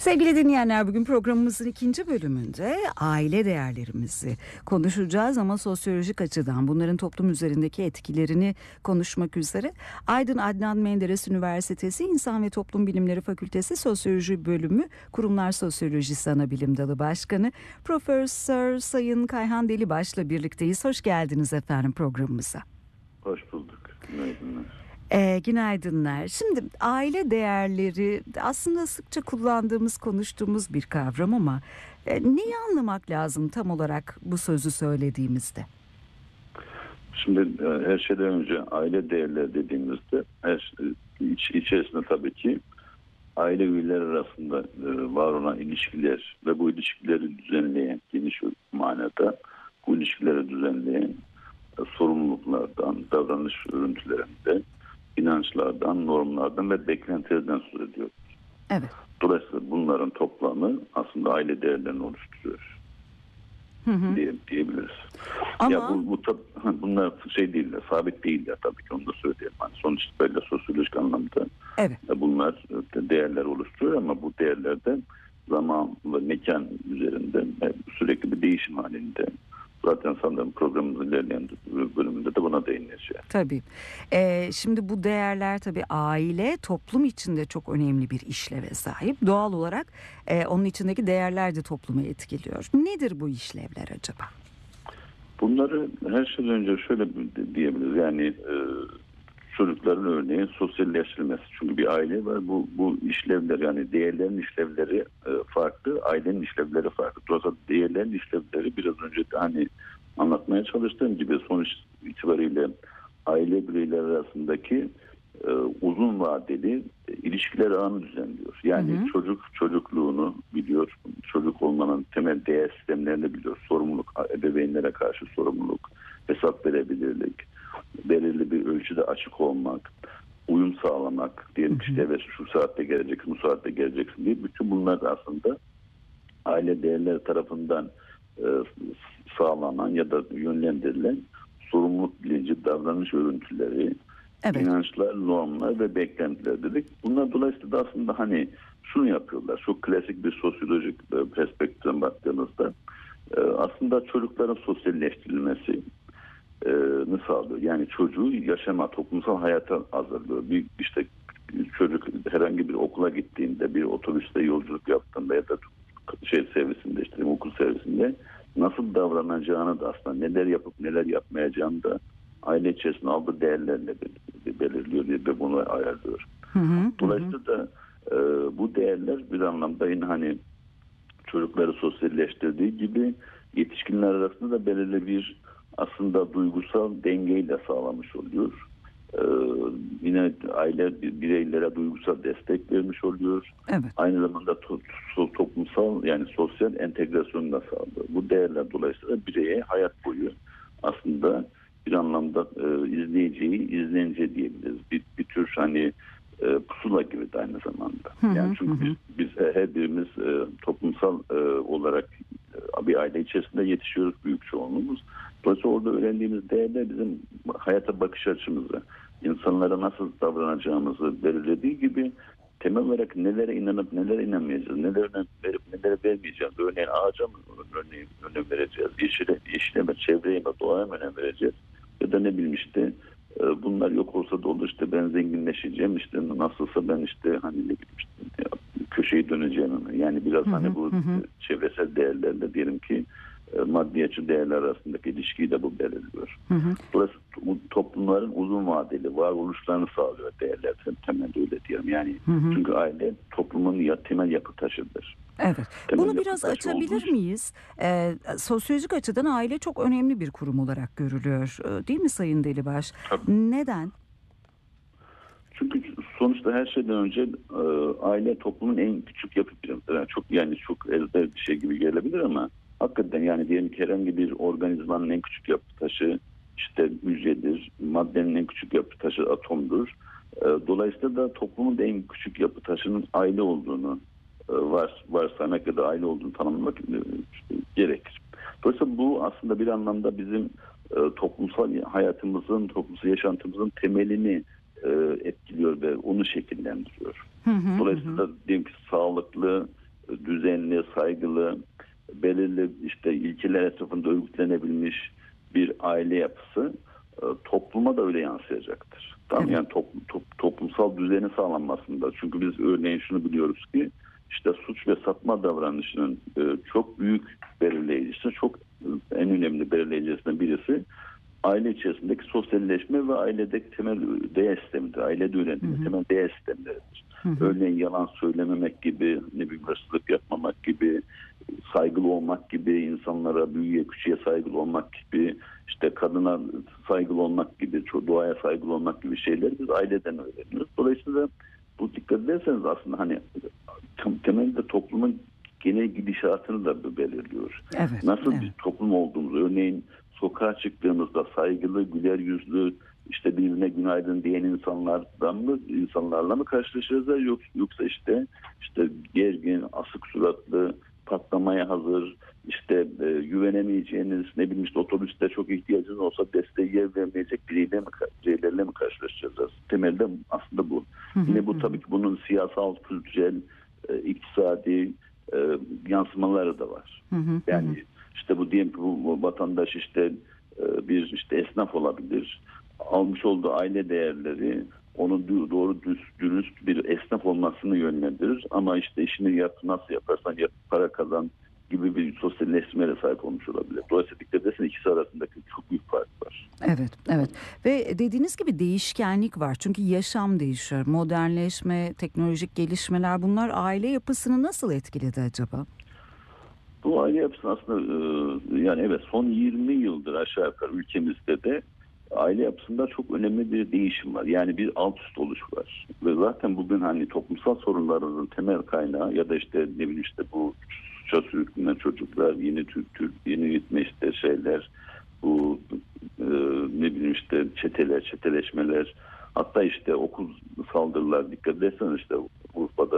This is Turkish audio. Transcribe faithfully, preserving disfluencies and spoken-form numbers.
Sevgili dinleyenler, bugün programımızın ikinci bölümünde aile değerlerimizi konuşacağız ama sosyolojik açıdan bunların toplum üzerindeki etkilerini konuşmak üzere Aydın Adnan Menderes Üniversitesi İnsan ve Toplum Bilimleri Fakültesi Sosyoloji Bölümü Kurumlar Sosyolojisi Anabilim Dalı Başkanı Profesör Sayın Kayhan Delibaş'la birlikteyiz. Hoş geldiniz efendim programımıza. Hoş bulduk. Günaydınlar. E, günaydınlar. Şimdi aile değerleri aslında sıkça kullandığımız, konuştuğumuz bir kavram ama e, neyi anlamak lazım tam olarak bu sözü söylediğimizde? Şimdi e, her şeyden önce aile değerleri dediğimizde her, iç, içerisinde tabii ki aile üyeleri arasında e, var olan ilişkiler ve bu ilişkileri düzenleyen, geniş manada bu ilişkileri düzenleyen e, sorumluluklardan, davranış örüntülerinden, inançlardan, normlardan ve beklentilerden söz ediyoruz. Evet. Dolayısıyla bunların toplamı aslında aile değerlerini oluşturuyor. Hı hı. Diye, diyebiliriz. Ama... Ya bu, bu tab- bunlar şey değiller, sabit değiller tabii ki, onu da söyleyeyim. Yani sonuç itibariyle sosyolojik anlamda evet. bunlar değerler oluşturuyor ama bu değerlerde zaman ve mekan üzerinde sürekli bir değişim halinde. Zaten sanırım programımızın ilerleyen bölümünde de buna değineceğiz. Tabii. Ee, şimdi bu değerler tabii aile, toplum içinde çok önemli bir işleve sahip. Doğal olarak e, onun içindeki değerler de toplumu etkiliyor. Nedir bu işlevler acaba? Bunları her şeyden önce şöyle diyebiliriz. Yani e, çocukların örneğin sosyalleştirilmesi. Çünkü bir aile var. Bu bu işlevler, yani değerlerin işlevleri e, farklı, ailenin işlevleri farklı. Dolayısıyla değerlerin işlevleri biraz önce de hani anlatmaya çalıştığım gibi sonuç itibariyle aile bireyleri arasındaki e, uzun vadeli e, ilişkiler ağını düzenliyor. Yani hı hı. çocuk çocukluğunu biliyor. Çocuk olmanın temel değer sistemlerini biliyor. Sorumluluk, ebeveynlere karşı sorumluluk, hesap verebilirlik, belirli bir ölçüde açık olmak, uyum sağlamak, diyelim işte evet şu saatte geleceksin, bu saatte geleceksin diye bütün bunlar aslında aile değerleri tarafından e, sağlanan ya da yönlendirilen sorumluluk bilinci, davranış örüntüleri, evet. inançlar, normlar ve beklentiler dedik. Bunlar dolayısıyla da aslında hani şunu yapıyorlar. Çok klasik bir sosyolojik perspektiften baktığımızda e, aslında çocukların sosyalleştirilmesi ne sağlıyor? Yani çocuğu yaşama, toplumsal hayata hazırlıyor. Bir işte çocuk herhangi bir okula gittiğinde, bir otobüste yolculuk yaptığında ya da şey servisinde, işte okul servisinde nasıl davranacağını da aslında neler yapıp neler yapmayacağını da aile içerisinde aldığı değerlerle belirliyor ve bunu ayarlıyor. Hı hı, Dolayısıyla hı. da e, bu değerler bir anlamda yine hani çocukları sosyalleştirdiği gibi yetişkinler arasında da belirli bir aslında duygusal dengeyi de sağlamış oluyor. Ee, yine aile bireylere duygusal destek vermiş oluyor. Evet. Aynı zamanda to- to- toplumsal yani sosyal entegrasyonu da sağlıyor. Bu değerler dolayısıyla bireye hayat boyu aslında bir anlamda e, izleyeceği, izleneceği diyebiliriz. Bir, bir tür hani e, pusula gibi de aynı zamanda. Hı hı, yani çünkü hı. biz, biz her birimiz e, toplumsal e, olarak e, bir aile içerisinde yetişiyoruz, büyük çoğunluğumuz. Dolayısıyla orada öğrendiğimiz değerler bizim hayata bakış açımızı, insanlara nasıl davranacağımızı belirlediği gibi temel olarak nelere inanıp nelere inanmayacağız, nelere önem verip nelere vermeyeceğiz. Örneğin ağaca mı örneğin önem vereceğiz, yeşile, yeşile mi, çevreye mi, doğaya mı önem vereceğiz? Ya da ne bileyim işte bunlar yok olsa da olur, işte ben zenginleşeceğim, işte nasılsa ben işte hani ne bileyim işte köşeyi döneceğim. Yani biraz hı hı, hani bu hı. çevresel değerlerle diyelim ki maddiyatçı değerler arasındaki ilişkiyi de bu belirliyor. Hı hı. Dolayısıyla toplumların uzun vadeli varoluşlarını sağlıyor değerler, temelde öyle diyelim. Yani hı hı. çünkü aile toplumun ya, temel yapı taşıdır. Evet. Temel Bunu biraz açabilir miyiz? Ee, sosyolojik açıdan aile çok önemli bir kurum olarak görülüyor. Değil mi Sayın Delibaş? Tabii. Neden? Çünkü sonuçta her şeyden önce e, aile toplumun en küçük yapı birimidir. Yani çok yani çok ezber bir şey gibi gelebilir ama hakikaten yani diyelim ki herhangi bir organizmanın en küçük yapı taşı işte hücredir, maddenin en küçük yapı taşı atomdur. E, dolayısıyla da toplumun en küçük yapı taşının aile olduğunu e, var, varsaymak ya da aile olduğunu tanımlamak e, gerekir. Dolayısıyla bu aslında bir anlamda bizim e, toplumsal hayatımızın, toplumsal yaşantımızın temelini e, etkiliyor ve onu şekillendiriyor. Hı hı, Dolayısıyla hı. diyelim ki sağlıklı, düzenli, saygılı, belirli işte ilkeler etrafında örgütlenebilmiş bir aile yapısı e, topluma da öyle yansıyacaktır. Tamam, Evet. yani top, top, toplumsal düzeni sağlanmasında. Çünkü biz örneğin şunu biliyoruz ki işte suç ve satma davranışının e, çok büyük belirleyicisi, çok e, en önemli belirleyicisinden birisi aile içerisindeki sosyalleşme ve ailedeki temel değer sistemidir. Ailede öğrendiğimiz temel değer sistemleridir. Hı hı. Örneğin yalan söylememek gibi, ne bileyim hırsızlık yapmamak gibi, saygılı olmak gibi, insanlara, büyüye, küçüğe saygılı olmak gibi, işte kadına saygılı olmak gibi, doğaya saygılı olmak gibi şeyleri biz aileden öğreniyoruz. Dolayısıyla bu dikkat ederseniz aslında hani temelde toplumun genel gidişatını da belirliyor. Evet, Nasıl evet. bir toplum olduğumuz, örneğin sokağa çıktığımızda saygılı, güler yüzlü, işte birbirine günaydın diyen insanlardan mı, insanlarla mı karşılaşacağız, yoksa işte işte gergin, asık suratlı, patlamaya hazır, işte e, güvenemeyeceğiniz, ne bileyim işte otobüste çok ihtiyacınız olsa desteği yer vermeyecek biriyle mi, bireylerle mi karşılaşacağız? Temelde aslında bu. Hı hı, Yine bu hı. tabii ki bunun siyasal, kültürel, e, iktisadi e, yansımaları da var. Hı hı, Yani hı. işte bu diyelim ki bu vatandaş işte e, bir işte esnaf olabilir. Almış olduğu aile değerleri onun doğru düz, dürüst bir esnaf olmasını yönlendirir. Ama işte işini yap, nasıl yaparsan yap, para kazan gibi bir sosyalleşmeye sahip olmuş olabilir. Dolayısıyla dikkat edersen ikisi arasındaki çok büyük fark var. Evet, evet. Ve dediğiniz gibi değişkenlik var. Çünkü yaşam değişiyor. Modernleşme, teknolojik gelişmeler, bunlar aile yapısını nasıl etkiledi acaba? Bu aile yapısını aslında e, yani evet son yirmi yıldır aşağı yukarı ülkemizde de aile yapısında çok önemli bir değişim var. Yani bir alt üst oluş var. Ve zaten bugün hani toplumsal sorunlarının temel kaynağı ya da işte ne bileyim işte bu suça sürüklenen çocuklar, yeni Türk Türk yeni gitme işte şeyler, bu e, ne bileyim işte çeteler, çeteleşmeler, hatta işte okul saldırılar, dikkat ederseniz işte Urfa'da